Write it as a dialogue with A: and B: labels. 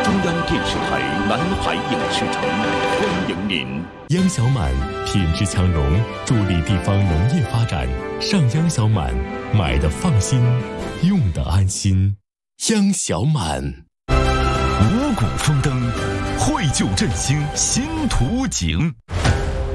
A: 中央电视台南海影视城欢迎您。
B: 秧小满品质强农，助力地方农业发展。上秧小满，买的放心，用的安心。秧小满，
C: 五谷丰登，绘就振兴新图景。